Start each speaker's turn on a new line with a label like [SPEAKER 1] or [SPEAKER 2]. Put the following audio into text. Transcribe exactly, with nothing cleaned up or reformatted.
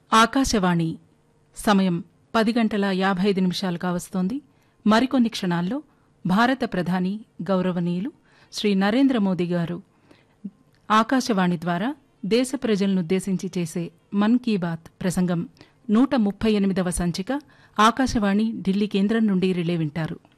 [SPEAKER 1] ఆకాశవాణి సమయం పది గంటల యాభై ఐదు నిమిషాలు కావస్తోంది. మరికొన్ని క్షణాల్లో భారత ప్రధాని గౌరవనీయులు శ్రీ నరేంద్ర మోదీ గారు ఆకాశవాణి ద్వారా దేశ ప్రజలనుద్దేశించి చేసే మన్ కీ బాత్ ప్రసంగం నూట ముప్పై ఎనిమిదవ సంచిక ఆకాశవాణి ఢిల్లీ కేంద్రం నుండి రిలే వింటారు.